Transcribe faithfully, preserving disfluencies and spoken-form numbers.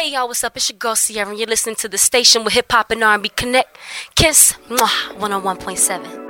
Hey y'all, what's up? It's your girl Sierra, and you're listening to the station with Hip Hop and R and B Connect. Kiss, mwah, one oh one point seven.